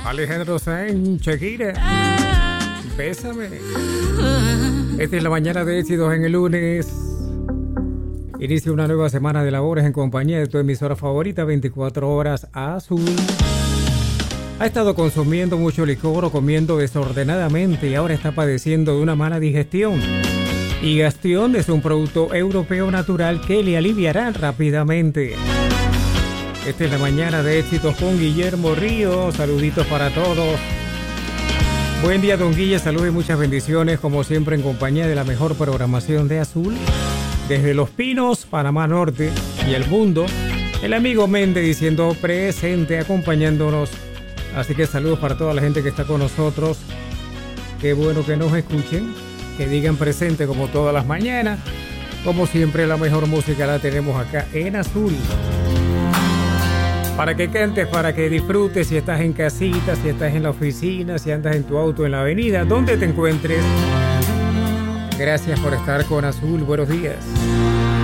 Alejandro Sanz, Shakira, Bésame. Esta es la mañana de éxitos en el lunes. Inicia una nueva semana de labores en compañía de tu emisora favorita, 24 horas Azul. Ha estado consumiendo mucho licor o comiendo desordenadamente y ahora está padeciendo de una mala digestión. Y Gastion es un producto europeo natural que le aliviará rápidamente. Esta es la mañana de éxitos con Guillermo Ríos. Saluditos para todos. Buen día, don Guille. Salud y muchas bendiciones, como siempre, en compañía de la mejor programación de Azul. Desde Los Pinos, Panamá Norte y el mundo, el amigo Méndez diciendo presente, acompañándonos. Así que saludos para toda la gente que está con nosotros. Qué bueno que nos escuchen, que digan presente como todas las mañanas. Como siempre, la mejor música la tenemos acá en Azul. Para que cantes, para que disfrutes, si estás en casita, si estás en la oficina, si andas en tu auto, en la avenida, donde te encuentres. Gracias por estar con Azul. Buenos días.